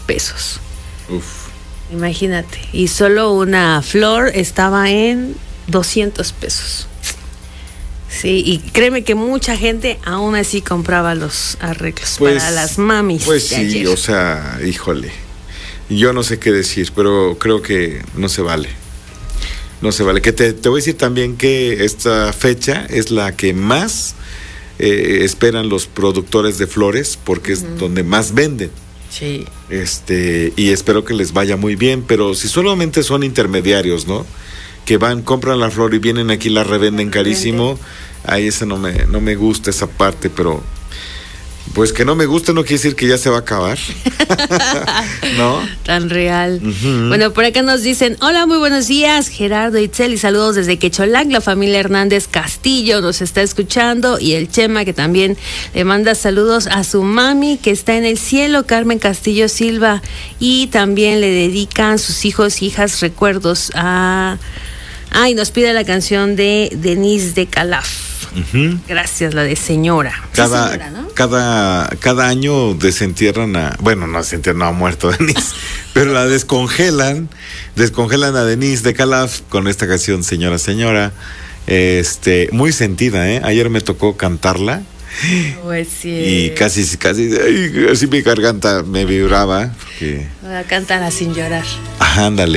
pesos. Uf. Imagínate. Y solo una flor estaba en 200 pesos. Sí, y créeme que mucha gente aún así compraba los arreglos para las mamis. Pues de sí, ayer. o sea, híjole. Yo no sé qué decir, pero creo que no se vale. No se vale. Que te voy a decir también que esta fecha es la que más esperan los productores de flores, porque es donde más venden. Sí. Y espero que les vaya muy bien, pero si solamente son intermediarios, ¿no? Que van, compran la flor y vienen aquí, la revenden carísimo, ahí ese no me gusta esa parte, pero pues que no me gusta no quiere decir que ya se va a acabar. ¿No? Tan real. Uh-huh. Bueno, por acá nos dicen, hola, muy buenos días, Gerardo Itzel, y saludos desde Quecholac. La familia Hernández Castillo nos está escuchando, y el Chema, que también le manda saludos a su mami que está en el cielo, Carmen Castillo Silva, y también le dedican sus hijos e hijas recuerdos a... y nos pide la canción de Denise de Calaf. Uh-huh. Gracias, la de señora. Señora, ¿no? Cada año desentierran no ha muerto Denise, pero la descongelan a Denise de Calaf con esta canción Señora, Señora, muy sentida, ayer me tocó cantarla. Pues sí. Y casi así mi garganta me vibraba. Cántala sin llorar. Ándale.